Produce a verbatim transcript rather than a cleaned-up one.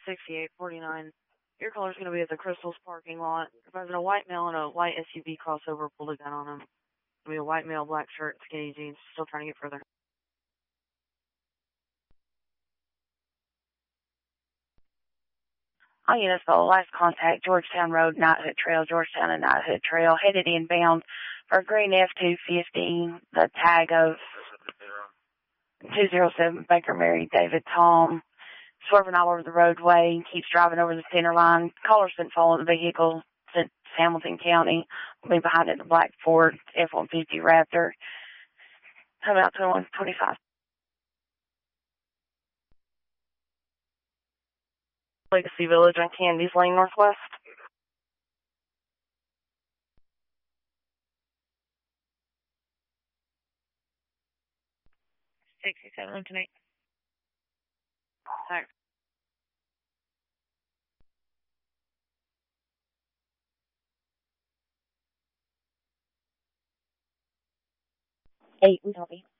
sixty-eight forty-nine. Your caller's going to be at the Crystals parking lot. Driving a white male and a white S U V crossover, pulled a gun on him. It'll be a white male, black shirt, skinny jeans. Still trying to get further. All units, follow last contact, Georgetown Road, Knighthood Trail, Georgetown and Knighthood Trail, headed inbound for green F two fifty, the tag of two zero seven Baker Mary David Tom, swerving all over the roadway, keeps driving over the center line. Caller's been following the vehicle since Hamilton County. We'll be behind it, the black Ford F one fifty Raptor. How about twenty-one twenty-five? Legacy Village on Candies Lane Northwest. sixty-seven tonight. Thanks. Eight, we copy.